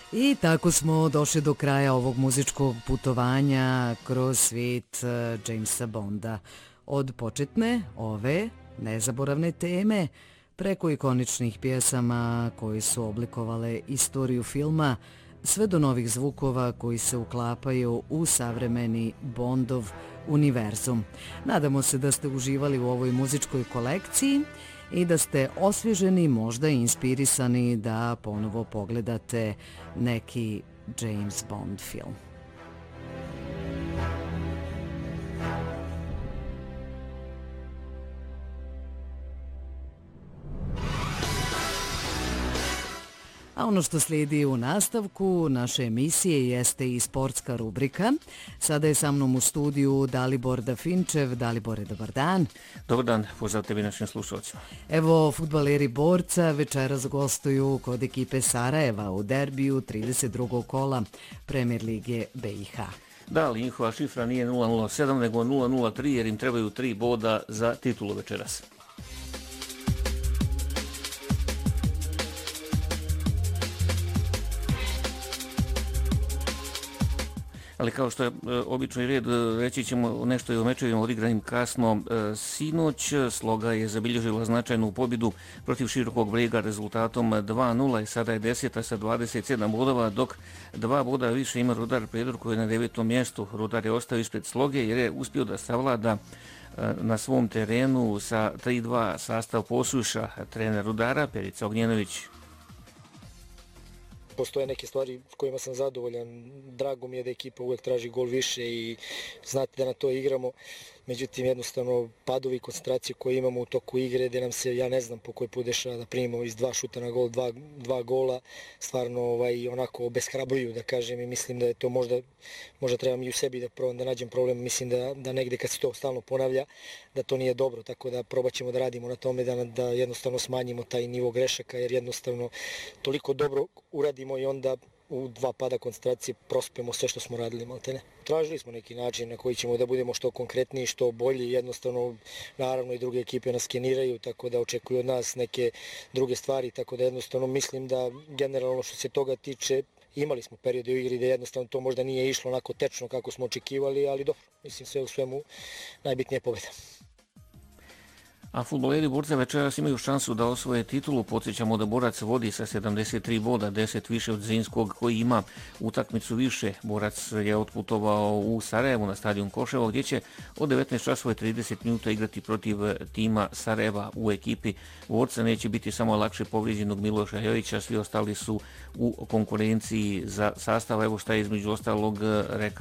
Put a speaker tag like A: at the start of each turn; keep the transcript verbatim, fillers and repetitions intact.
A: I tako smo došli do kraja ovog muzičkog putovanja kroz svijet Jamesa Bonda. Od početne, ove, nezaboravne teme, preko ikoničnih pjesama koji su oblikovale istoriju filma, sve do novih zvukova koji se uklapaju u savremeni Bondov univerzum. Nadamo se da ste uživali u ovoj muzičkoj kolekciji i da ste osvježeni, možda inspirisani da ponovo pogledate neki James Bond film. A ono što slijedi u nastavku naše emisije jeste i sportska rubrika. Sada je sa mnom u studiju Dalibor Dafinčev. Dalibore, dobar dan.
B: Dobar dan, pozdrav tebi našim slušalcima.
A: Evo, fudbaleri Borca večeras gostuju kod ekipe Sarajeva u derbiju trideset drugog kola Premier lige B i H.
B: Da, ali njihova šifra nije nula nula sedam nego nula nula tri jer im trebaju tri boda za titulu večeras. Ali kao što je obični red, reći ćemo nešto i o mečevima odigranim kasno sinoć. Sloga je zabilježila značajnu pobjedu protiv Širokog Brijega rezultatom dva nula i sada je deseta sa dvadeset sedam bodova, dok dva boda više ima Rudar Predor koji je na devetom mjestu. Rudar je ostao ispred Sloge jer je uspio da savlada na svom terenu sa tri dva sastav Posuša. Trener Rudara, Perica Ognjenović.
C: Postoje neke stvari s kojima sam zadovoljan. Drago mi je da ekipa uvijek traži gol više i znate da na to igramo. Međutim, jednostavno, padovi i koncentracije koje imamo u toku igre, gdje nam se, ja ne znam po koji put dešava da primimo iz dva šuta na gol, dva, dva gola, stvarno ovaj, onako obeshrabruju, da kažem, i mislim da je to možda, možda trebam i u sebi da probam da nađem problem. Mislim da, da negde kad se to stalno ponavlja, da to nije dobro, tako da probat ćemo da radimo na tome, da, da jednostavno smanjimo taj nivo grešaka, jer jednostavno toliko dobro uradimo i onda u dva pada koncentracije prospemo sve što smo radili, maltene. Tražili smo neki način na koji ćemo da budemo što konkretniji, što bolji, jednostavno, naravno i druge ekipe nas skeniraju, tako da očekuju od nas neke druge stvari, tako da jednostavno mislim da generalno što se toga tiče, imali smo periode u igri da jednostavno to možda nije išlo onako tečno kako smo očekivali, ali dobro, mislim sve u svemu najbitnije je pobjeda.
B: A fudbaleri Borca večeras imaju šansu da osvoje titulu. Podsjećamo da Borac vodi sa sedamdeset tri boda, deset više od Zrinskog koji ima utakmicu više. Borac je otputovao u Sarajevo na stadion Koševo gdje će od devetnaest časova i trideset minuta igrati protiv tima Sarajeva. U ekipi Borca neće biti samo lakše povrijeđenog Miloša Jovića, svi ostali su u konkurenciji za sastav. Evo šta je između ostalog rekao